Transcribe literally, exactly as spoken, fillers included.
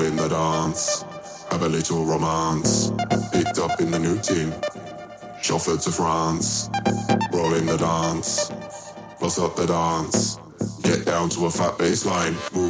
in the dance, have a little romance. Picked up in the new team, chauffeured to France. Rolling the dance, bust up the dance. Get down to a fat bass line, move